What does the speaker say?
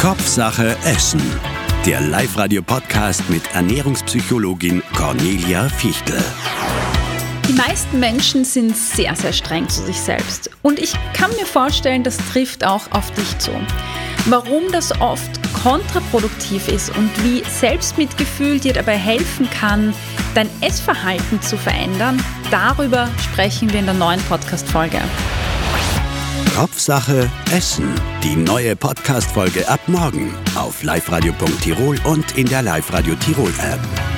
Kopfsache Essen. Der Live-Radio-Podcast mit Ernährungspsychologin Cornelia Fichtel. Die meisten Menschen sind sehr, sehr streng zu sich selbst. Und ich kann mir vorstellen, das trifft auch auf dich zu. Warum das oft kontraproduktiv ist und wie Selbstmitgefühl dir dabei helfen kann, dein Essverhalten zu verändern, darüber sprechen wir in der neuen Podcast-Folge. Kopfsache Essen. Die neue Podcast-Folge ab morgen auf liveradio.tirol und in der Live-Radio Tirol App.